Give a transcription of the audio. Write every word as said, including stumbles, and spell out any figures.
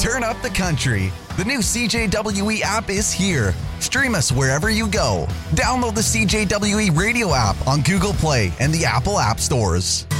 turn up the country. The new C J W E app is here. Stream us wherever you go. Download the C J W E radio app on Google Play and the Apple App Stores.